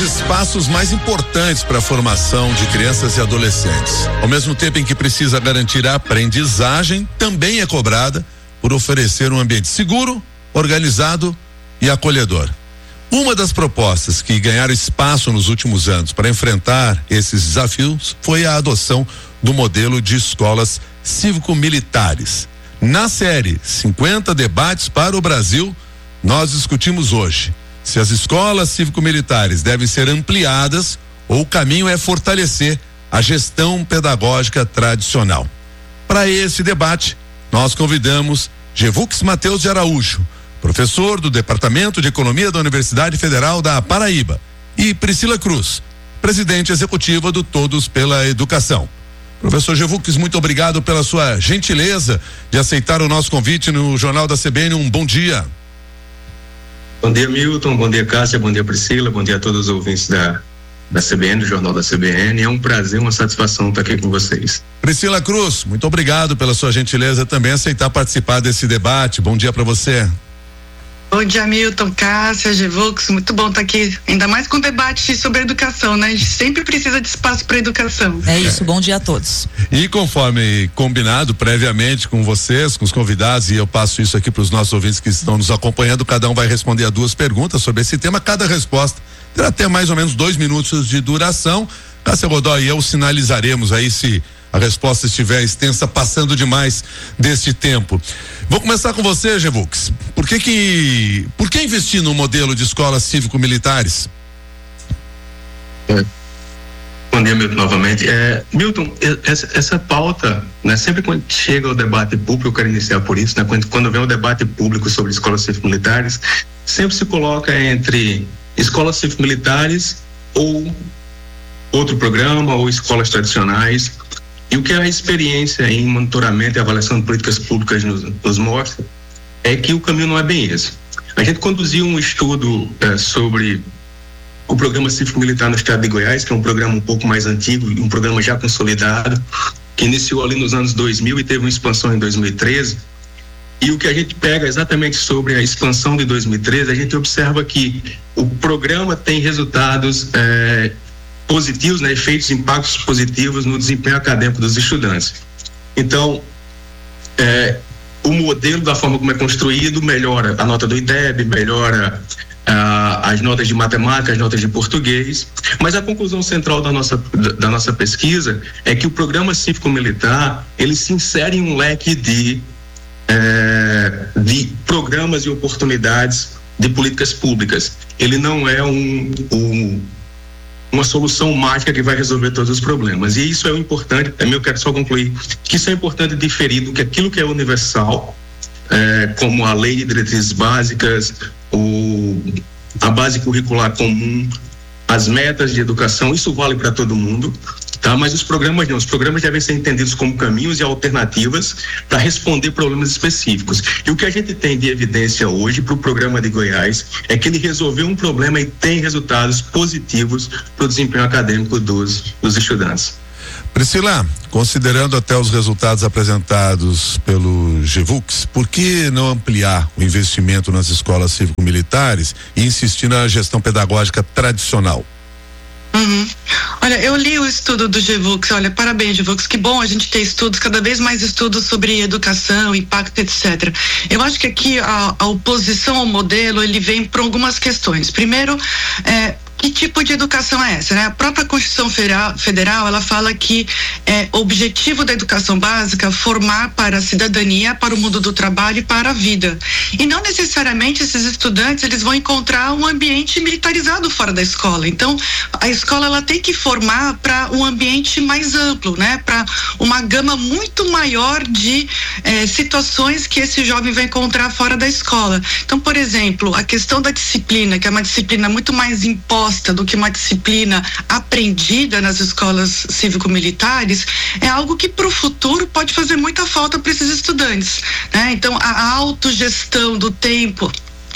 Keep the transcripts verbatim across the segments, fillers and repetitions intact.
espaços mais importantes para a formação de crianças e adolescentes. Ao mesmo tempo em que precisa garantir a aprendizagem, também é cobrada por oferecer um ambiente seguro, organizado e acolhedor. Uma das propostas que ganharam espaço nos últimos anos para enfrentar esses desafios foi a adoção do modelo de escolas cívico-militares. Na série cinquenta Debates para o Brasil, nós discutimos hoje se as escolas cívico-militares devem ser ampliadas ou o caminho é fortalecer a gestão pedagógica tradicional. Para esse debate, nós convidamos Gevux Mateus de Araújo, professor do Departamento de Economia da Universidade Federal da Paraíba, e Priscila Cruz, presidente executiva do Todos pela Educação. Professor Gevux, muito obrigado pela sua gentileza de aceitar o nosso convite no Jornal da C B N. Um bom dia. Bom dia, Milton, bom dia, Cássia, bom dia, Priscila, bom dia a todos os ouvintes da, da C B N, do Jornal da C B N. É um prazer, uma satisfação estar aqui com vocês. Priscila Cruz, muito obrigado pela sua gentileza também aceitar participar desse debate. Bom dia para você. Bom dia, Milton, Cássia, Gevux, muito bom estar aqui, ainda mais com debate sobre educação, né? A gente sempre precisa de espaço para educação. É isso, bom dia a todos. E conforme combinado previamente com vocês, com os convidados, e eu passo isso aqui para os nossos ouvintes que estão nos acompanhando, cada um vai responder a duas perguntas sobre esse tema, cada resposta terá até mais ou menos dois minutos de duração. Cássia Godoy e eu sinalizaremos aí se a resposta estiver extensa, passando demais deste tempo. Vou começar com você, Gevux. Por que que, por que investir no modelo de escolas cívico-militares? É. Bom dia, Milton, novamente. É, Milton, essa, essa pauta, né, sempre quando chega o debate público, eu quero iniciar por isso, né, quando, quando vem o debate público sobre escolas cívico-militares, sempre se coloca entre escolas cívico-militares ou outro programa ou escolas tradicionais. E o que a experiência em monitoramento e avaliação de políticas públicas nos, nos mostra é que o caminho não é bem esse. A gente conduziu um estudo é, sobre o programa cívico-militar no estado de Goiás, que é um programa um pouco mais antigo, um programa já consolidado, que iniciou ali nos anos dois mil e teve uma expansão em dois mil e treze. E o que a gente pega exatamente sobre a expansão de dois mil e treze, a gente observa que o programa tem resultados é, positivos, né, efeitos, impactos positivos no desempenho acadêmico dos estudantes. Então, é, o modelo da forma como é construído melhora a nota do I D E B, melhora ah, as notas de matemática, as notas de português, mas a conclusão central da nossa, da, da nossa pesquisa é que o programa cívico-militar, ele se insere em um leque de, é, de programas e oportunidades de políticas públicas. Ele não é um, um uma solução mágica que vai resolver todos os problemas. E isso é o importante, também eu quero só concluir, que isso é importante diferir do que aquilo que é universal, é, como a lei de diretrizes básicas, o, a base curricular comum, as metas de educação, isso vale para todo mundo, tá? Mas os programas não, os programas devem ser entendidos como caminhos e alternativas para responder problemas específicos. E o que a gente tem de evidência hoje para o programa de Goiás é que ele resolveu um problema e tem resultados positivos para o desempenho acadêmico dos, dos estudantes. Priscila, considerando até os resultados apresentados pelo Gevux, por que não ampliar o investimento nas escolas cívico-militares e insistir na gestão pedagógica tradicional? Uhum. Olha, eu li o estudo do Gevux, olha, parabéns, Gevux, que bom a gente ter estudos, cada vez mais estudos sobre educação, impacto, etcétera. Eu acho que aqui a, a oposição ao modelo, ele vem por algumas questões. Primeiro, é, que tipo de educação é essa, né? A própria Constituição Federal, ela fala que é o objetivo da educação básica formar para a cidadania, para o mundo do trabalho e para a vida. E não necessariamente esses estudantes, eles vão encontrar um ambiente militarizado fora da escola. Então, a escola, ela tem que formar para um ambiente mais amplo, né? Para uma gama muito maior de eh, situações que esse jovem vai encontrar fora da escola. Então, por exemplo, a questão da disciplina, que é uma disciplina muito mais imposta do que uma disciplina aprendida nas escolas cívico-militares, é algo que para o futuro pode fazer muita falta para esses estudantes, né? Então, a autogestão do tempo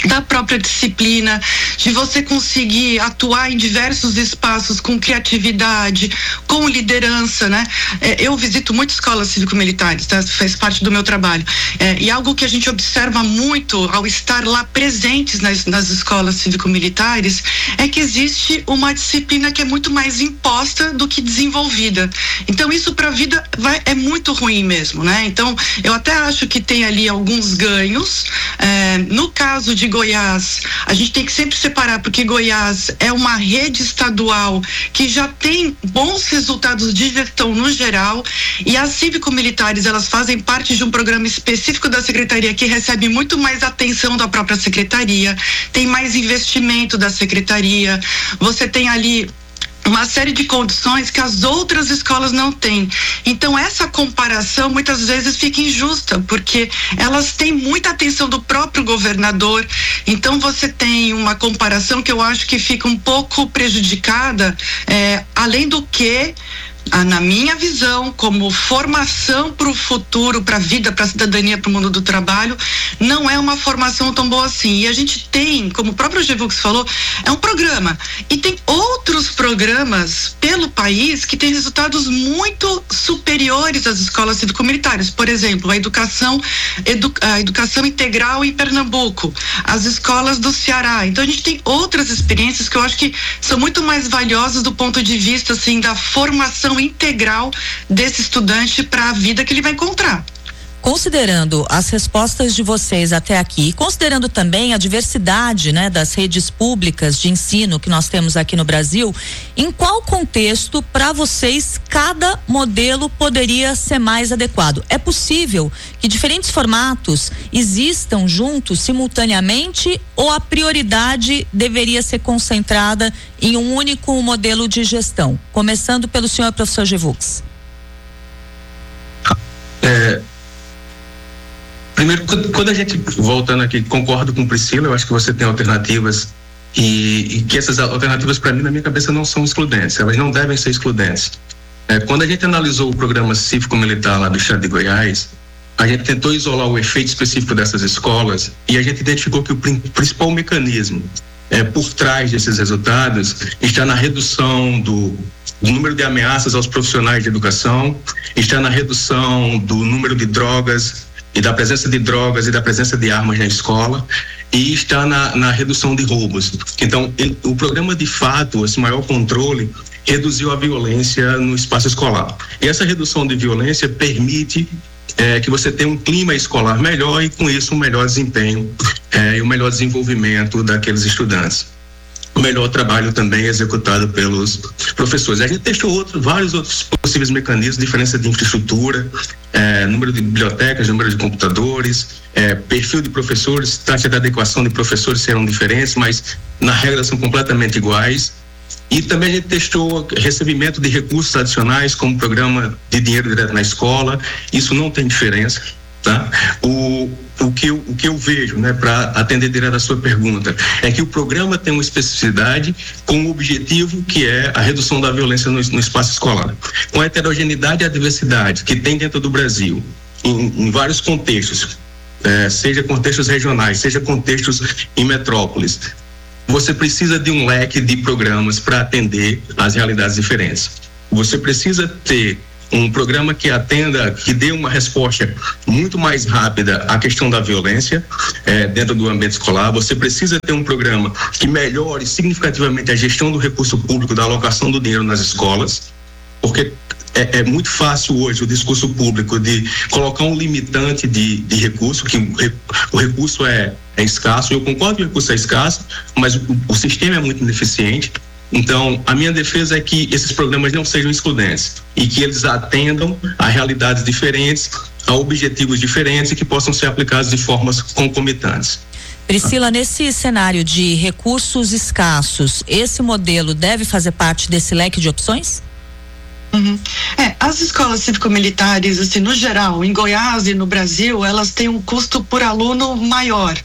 da própria disciplina, de você conseguir atuar em diversos espaços com criatividade, com liderança, né? É, eu visito muitas escolas cívico-militares, tá? Faz parte do meu trabalho. É, e algo que a gente observa muito ao estar lá presentes nas, nas escolas cívico-militares é que existe uma disciplina que é muito mais imposta do que desenvolvida. Então isso para a vida vai, é muito ruim mesmo, né? Então eu até acho que tem ali alguns ganhos. É, no caso de Goiás, a gente tem que sempre separar, porque Goiás é uma rede estadual que já tem bons resultados de gestão no geral, e as cívico-militares, elas fazem parte de um programa específico da secretaria que recebe muito mais atenção da própria secretaria, tem mais investimento da secretaria, você tem ali uma série de condições que as outras escolas não têm. Então essa comparação muitas vezes fica injusta, porque elas têm muita atenção do próprio governador. Então você tem uma comparação que eu acho que fica um pouco prejudicada, é, além do que, na minha visão, como formação para o futuro, para a vida, para a cidadania, para o mundo do trabalho, não é uma formação tão boa assim. E a gente tem, como o próprio Gevux falou, é um programa. E tem outros programas pelo país que têm resultados muito superiores às escolas cívico-militares. Por exemplo, a educação, edu, a educação integral em Pernambuco, as escolas do Ceará. Então a gente tem outras experiências que eu acho que são muito mais valiosas do ponto de vista, assim, da formação integral desse estudante para a vida que ele vai encontrar. Considerando as respostas de vocês até aqui e considerando também a diversidade, né, das redes públicas de ensino que nós temos aqui no Brasil, em qual contexto para vocês cada modelo poderia ser mais adequado? É possível que diferentes formatos existam juntos simultaneamente, ou a prioridade deveria ser concentrada em um único modelo de gestão? Começando pelo senhor professor Gevux. É, primeiro, quando a gente, voltando aqui, concordo com Priscila, eu acho que você tem alternativas e, e que essas alternativas, para mim, na minha cabeça, não são excludentes, elas não devem ser excludentes. É, quando a gente analisou o programa cívico-militar lá do estado de Goiás, a gente tentou isolar o efeito específico dessas escolas e a gente identificou que o principal mecanismo é, por trás desses resultados está na redução do, do número de ameaças aos profissionais de educação, está na redução do número de drogas e da presença de drogas e da presença de armas na escola, e está na, na redução de roubos. Então, ele, o programa, de fato, esse maior controle, reduziu a violência no espaço escolar. E essa redução de violência permite é, que você tenha um clima escolar melhor e, com isso, um melhor desempenho é, e um melhor desenvolvimento daqueles estudantes. O melhor trabalho também executado pelos professores. A gente testou outro, vários outros possíveis mecanismos, diferença de infraestrutura, é, número de bibliotecas, número de computadores, é, perfil de professores, taxa de adequação de professores serão diferentes, mas na regra são completamente iguais. E também a gente testou recebimento de recursos adicionais, como programa de dinheiro direto na escola. Isso não tem diferença, tá? O O que, eu, o que eu vejo, né, para atender direto a sua pergunta, é que o programa tem uma especificidade com um objetivo que é a redução da violência no, no espaço escolar. Com a heterogeneidade e a diversidade que tem dentro do Brasil, em, em vários contextos, é, seja contextos regionais, seja contextos em metrópoles, você precisa de um leque de programas para atender às realidades diferentes. Você precisa ter um programa que atenda, que dê uma resposta muito mais rápida à questão da violência é, dentro do ambiente escolar. Você precisa ter um programa que melhore significativamente a gestão do recurso público, da alocação do dinheiro nas escolas, porque é, é muito fácil hoje o discurso público de colocar um limitante de, de recurso, que o, o recurso é, é escasso. Eu concordo que o recurso é escasso, mas o, o sistema é muito ineficiente. Então, a minha defesa é que esses programas não sejam excludentes e que eles atendam a realidades diferentes, a objetivos diferentes e que possam ser aplicados de formas concomitantes. Priscila, nesse cenário de recursos escassos, esse modelo deve fazer parte desse leque de opções? Uhum. É, as escolas cívico-militares, assim, no geral, em Goiás e no Brasil, elas têm um custo por aluno maior, né?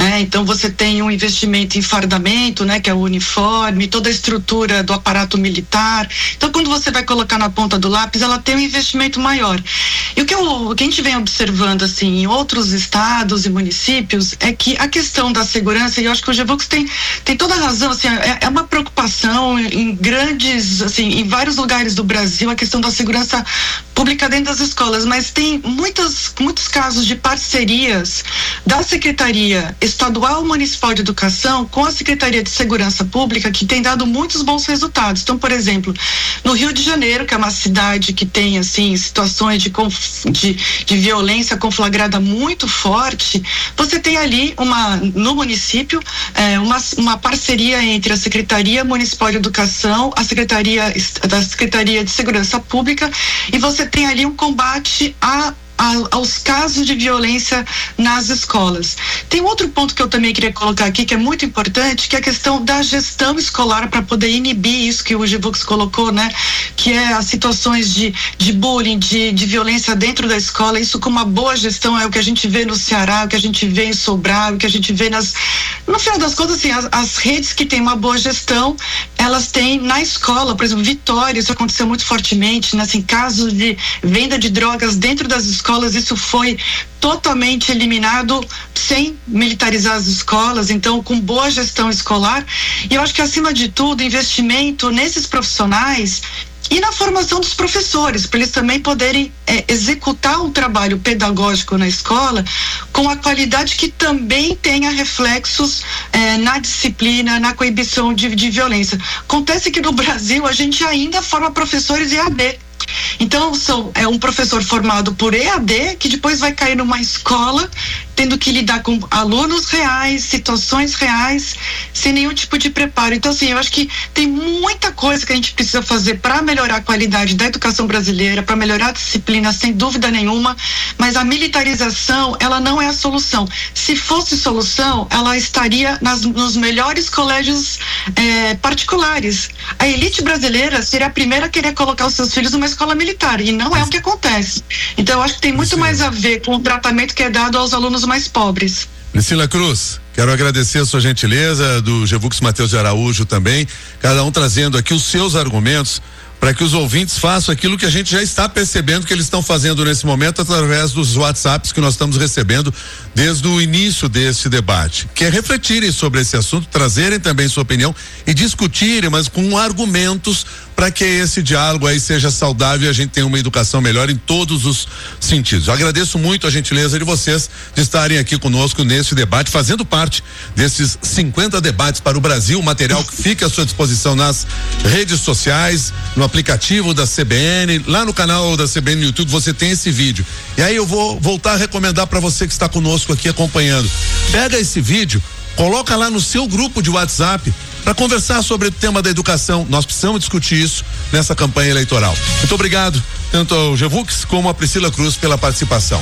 né? Então você tem um investimento em fardamento, né? Que é o uniforme, toda a estrutura do aparato militar. Então quando você vai colocar na ponta do lápis, ela tem um investimento maior. E o que, eu, o que a gente vem observando assim em outros estados e municípios é que a questão da segurança, e eu acho que o Gevux tem, tem toda a razão, assim, é, é uma preocupação em grandes, assim, em vários lugares do Brasil, a questão da segurança pública dentro das escolas, mas tem muitas, muitos casos de parcerias da Secretaria Estadual Municipal de Educação com a Secretaria de Segurança Pública que tem dado muitos bons resultados. Então, por exemplo, no Rio de Janeiro, que é uma cidade que tem, assim, situações de, conf, de, de violência conflagrada muito forte, você tem ali uma, no município, é, uma, uma parceria entre a Secretaria Municipal de Educação, a Secretaria da Secretaria de Segurança Pública, e você tem ali um combate a aos casos de violência nas escolas. Tem outro ponto que eu também queria colocar aqui que é muito importante, que é a questão da gestão escolar para poder inibir isso que o Gevux colocou, né? Que é as situações de, de bullying, de, de violência dentro da escola. Isso com uma boa gestão é o que a gente vê no Ceará, o que a gente vê em Sobral, o que a gente vê nas... No final das contas, assim, as, as redes que têm uma boa gestão, elas têm na escola, por exemplo, Vitória, isso aconteceu muito fortemente, né? Assim, casos de venda de drogas dentro das escolas, escolas, isso foi totalmente eliminado sem militarizar as escolas, então com boa gestão escolar. E eu acho que acima de tudo, investimento nesses profissionais e na formação dos professores, para eles também poderem é, executar um trabalho pedagógico na escola com a qualidade que também tenha reflexos é, na disciplina, na coibição de, de violência. Acontece que no Brasil a gente ainda forma professores E A D. Então, são, é um professor formado por E A D que depois vai cair numa escola tendo que lidar com alunos reais, situações reais, sem nenhum tipo de preparo. Então, assim, eu acho que tem muita coisa que a gente precisa fazer para melhorar a qualidade da educação brasileira, para melhorar a disciplina, sem dúvida nenhuma, mas a militarização, ela não é a solução. Se fosse solução, ela estaria nas, nos melhores colégios eh, particulares. A elite brasileira seria a primeira a querer colocar os seus filhos numa escola militar, e não é o que acontece. Então, eu acho que tem muito Sim. mais a ver com o tratamento que é dado aos alunos mais pobres. Priscila Cruz, quero agradecer a sua gentileza, do Gevux Matheus de Araújo também, cada um trazendo aqui os seus argumentos para que os ouvintes façam aquilo que a gente já está percebendo que eles estão fazendo nesse momento através dos WhatsApps que nós estamos recebendo desde o início desse debate, que é refletirem sobre esse assunto, trazerem também sua opinião e discutirem, mas com argumentos para que esse diálogo aí seja saudável e a gente tenha uma educação melhor em todos os sentidos. Eu agradeço muito a gentileza de vocês de estarem aqui conosco nesse debate, fazendo parte desses cinquenta debates para o Brasil, material que fica à sua disposição nas redes sociais, no aplicativo da C B N, lá no canal da C B N no YouTube você tem esse vídeo. E aí eu vou voltar a recomendar para você que está conosco aqui acompanhando. Pega esse vídeo, coloca lá no seu grupo de WhatsApp para conversar sobre o tema da educação. Nós precisamos discutir isso nessa campanha eleitoral. Muito obrigado, tanto ao Gevux como a Priscila Cruz pela participação.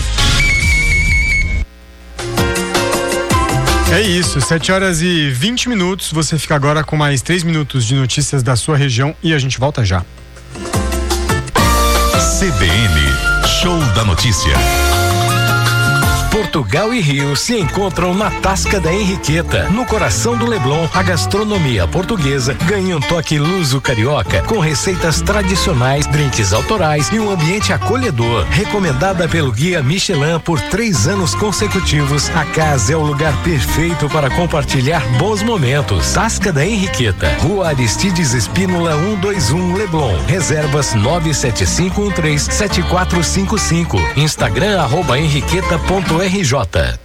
É isso, sete horas e vinte minutos. Você fica agora com mais três minutos de notícias da sua região e a gente volta já. C B N, Show da Notícia. Portugal e Rio se encontram na Tasca da Henriqueta, no coração do Leblon. A gastronomia portuguesa ganha um toque luso carioca, com receitas tradicionais, drinks autorais e um ambiente acolhedor. Recomendada pelo guia Michelin por três anos consecutivos, a casa é o lugar perfeito para compartilhar bons momentos. Tasca da Henriqueta, Rua Aristides Espínola cento e vinte e um, Leblon. Reservas nove sete cinco um três sete quatro cinco cinco. Instagram arroba henriqueta ponto r j.